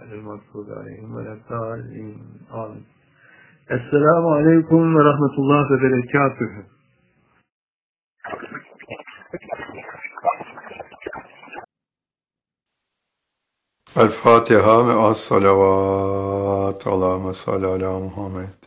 المغضوب عليهم ولا الضالين آمين. Esselamu Aleyküm ve Rahmetullah ve Berekatühü. الفاتحة مع الصلوات اللهم صل على محمد